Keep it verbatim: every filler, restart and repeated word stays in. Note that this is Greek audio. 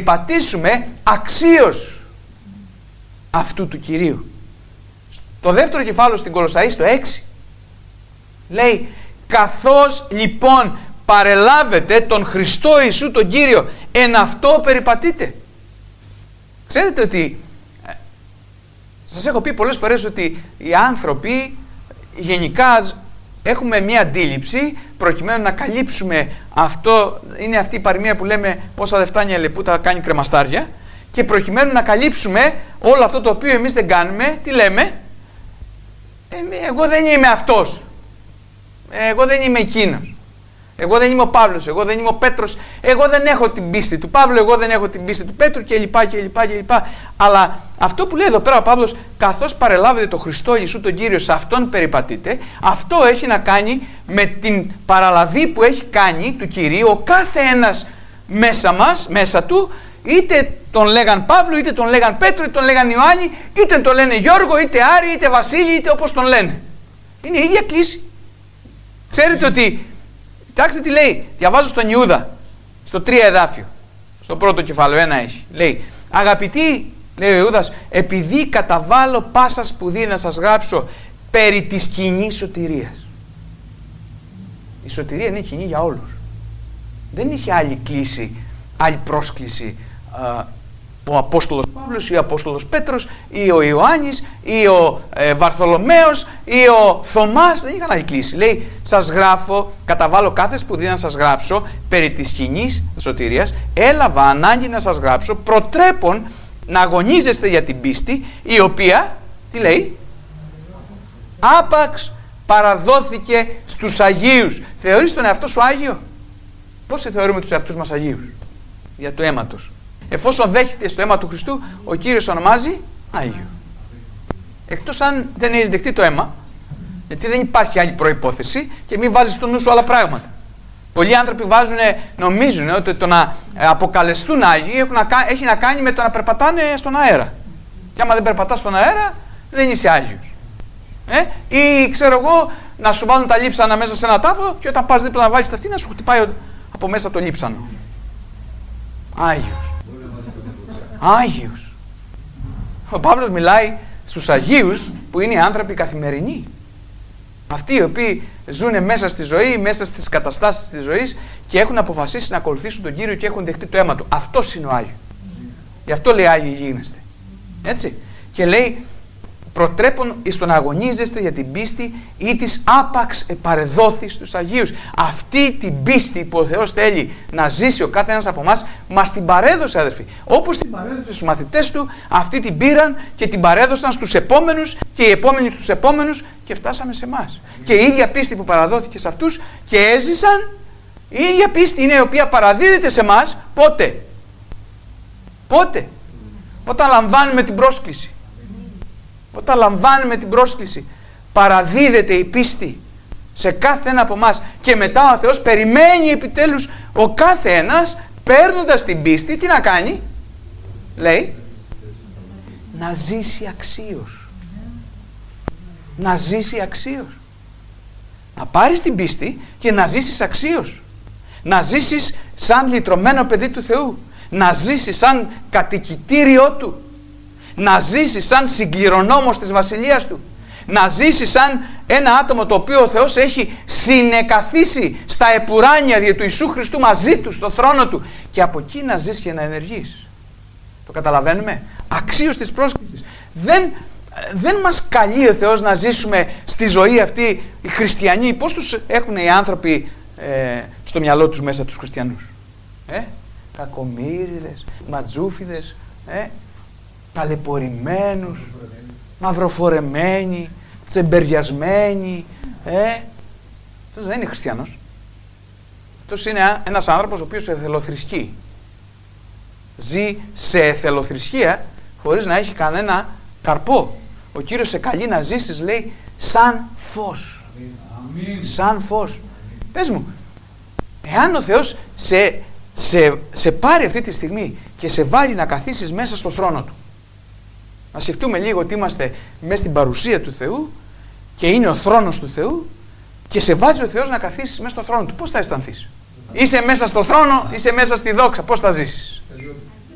περιπατήσουμε αξίως αυτού του Κυρίου. Το δεύτερο κεφάλαιο στην Κολοσσαείς, το έξι, λέει, καθώς λοιπόν παρελάβετε τον Χριστό Ιησού τον Κύριο, εν αυτό περιπατείτε. Ξέρετε ότι, σας έχω πει πολλές φορές ότι οι άνθρωποι γενικά έχουμε μία αντίληψη προκειμένου να καλύψουμε αυτό, είναι αυτή η παροιμία που λέμε πόσα δεν φτάνει η αλεπούτα κάνει κρεμαστάρια, και προκειμένου να καλύψουμε όλο αυτό το οποίο εμείς δεν κάνουμε, τι λέμε? Εγώ δεν είμαι αυτός, εγώ δεν είμαι εκείνος, εγώ δεν είμαι ο Παύλος, εγώ δεν είμαι ο Πέτρος, εγώ δεν έχω την πίστη του Παύλου, εγώ δεν έχω την πίστη του Πέτρου κλπ. κλπ, κλπ. Αλλά αυτό που λέει εδώ πέρα ο Παύλος, καθώς παρελάβετε το Χριστό Ιησού τον Κύριο, σε αυτόν περιπατείτε, αυτό έχει να κάνει με την παραλαβή που έχει κάνει του Κυρίου ο κάθε ένας μέσα μας, μέσα του, είτε τον λέγαν Παύλο, είτε τον λέγαν Πέτρο, είτε τον λέγαν Ιωάννη, είτε τον λένε Γιώργο, είτε Άρη, είτε Βασίλη, είτε όπως τον λένε. Είναι η ίδια κλίση. Ξέρετε ότι, κοιτάξτε τι λέει, διαβάζω στον Ιούδα, στο τρία εδάφιο, στο πρώτο κεφάλαιο, ένα έχει. Λέει, αγαπητοί, λέει ο Ιούδας, επειδή καταβάλω πάσα σπουδή να σας γράψω περί της κοινής σωτηρίας. Η σωτηρία είναι κοινή για όλους. Δεν είχε άλλη κλίση, άλλη πρόσκληση α, ο Απόστολος Παύλος ή ο Απόστολος Πέτρος ή ο Ιωάννης ή ο ε, Βαρθολομαίος ή ο Θωμάς, δεν είχαν άλλη κλίση. Λέει, σας γράφω, καταβάλω κάθε σπουδή να σας γράψω περί της κοινής σωτηρίας, έλαβα ανάγκη να σας γράψω προτρέπων να αγωνίζεστε για την πίστη, η οποία, τι λέει, άπαξ παραδόθηκε στους Αγίους. Θεωρείς τον εαυτό σου Άγιο? Πώς σε θεωρούμε τους εαυτούς μας Αγίους? Για το αίματος. Εφόσον δέχεται στο αίμα του Χριστού, ο Κύριος ονομάζει Άγιο. Εκτός αν δεν έχεις δεχτεί το αίμα, γιατί δεν υπάρχει άλλη προϋπόθεση, και μην βάζεις στο νου σου άλλα πράγματα. Πολλοί άνθρωποι βάζουν, νομίζουν ότι το να αποκαλεστούν Άγιοι έχει να κάνει με το να περπατάνε στον αέρα. Και άμα δεν περπατάς στον αέρα, δεν είσαι Άγιος. Ε? Ή ξέρω εγώ, να σου βάλουν τα λείψανα μέσα σε ένα τάφο και όταν πας δίπλα να βάλεις τα αυτή, να σου χτυπάει από μέσα το λείψανο. Άγιος. Άγιος. Ο Παύλος μιλάει στους Αγίους που είναι οι άνθρωποι καθημερινοί. Αυτοί οι οποίοι ζουν μέσα στη ζωή, μέσα στις καταστάσεις της ζωής και έχουν αποφασίσει να ακολουθήσουν τον Κύριο και έχουν δεχτεί το αίμα του. Αυτός είναι ο Άγιος. Γι' αυτό λέει Άγιοι γίνεστε. Έτσι. Και λέει, προτρέπων εις τον αγωνίζεστε για την πίστη ή της άπαξ επαρεδόθη στους Αγίους. Αυτή την πίστη που ο Θεός θέλει να ζήσει ο κάθε ένας από εμάς, μας την παρέδωσε, αδερφοί. Όπως την παρέδωσε στους μαθητές του, αυτοί την πήραν και την παρέδωσαν στους επόμενους και οι επόμενοι στους επόμενους και φτάσαμε σε εμάς. Και η ίδια πίστη που παραδόθηκε σε αυτούς και έζησαν, η ίδια πίστη είναι η οποία παραδίδεται σε εμάς. Πότε? Πότε? Όταν λαμβάνουμε την πρόσκληση. Όταν λαμβάνουμε την πρόσκληση, παραδίδεται η πίστη σε κάθε ένα από εμάς και μετά ο Θεός περιμένει επιτέλους ο κάθε ένας, παίρνοντας την πίστη, τι να κάνει? Λέει, να ζήσει αξίως. Να ζήσει αξίως. Να πάρεις την πίστη και να ζήσεις αξίως. Να ζήσεις σαν λυτρωμένο παιδί του Θεού. Να ζήσεις σαν κατοικητήριό Του. Να ζήσεις σαν συγκληρονόμος της Βασιλείας Του. Να ζήσεις σαν ένα άτομο το οποίο ο Θεός έχει συνεκαθίσει στα επουράνια δια του Ιησού Χριστού μαζί Του, στο θρόνο Του, και από εκεί να ζεις και να ενεργείς. Το καταλαβαίνουμε? Αξίως της πρόσκλησης. Δεν, δεν μας καλεί ο Θεός να ζήσουμε στη ζωή αυτή οι χριστιανοί. Πώς τους έχουν οι άνθρωποι ε, στο μυαλό τους μέσα τους χριστιανούς? Ε? Κακομοίριδες, ματζούφιδες, ε? ταλαιπωρημένους, μαυροφορεμένοι, τσεμπεριασμένοι. Ε? Αυτός δεν είναι χριστιανός. Αυτός είναι ένας άνθρωπος ο οποίος εθελοθρησκεί. Ζει σε εθελοθρησκεία χωρίς να έχει κανένα καρπό. Ο Κύριος σε καλεί να ζήσεις, λέει, σαν φως. Αμήν. Σαν φως. Πες μου, εάν ο Θεός σε, σε, σε πάρει αυτή τη στιγμή και σε βάλει να καθίσεις μέσα στο θρόνο Του, να σκεφτούμε λίγο ότι είμαστε μέσα στην παρουσία του Θεού και είναι ο θρόνος του Θεού και σε βάζει ο Θεός να καθίσεις μέσα στο θρόνο Του, πώς θα αισθανθείς? Είσαι μέσα στο θρόνο, είσαι μέσα στη δόξα, πώς θα ζήσεις?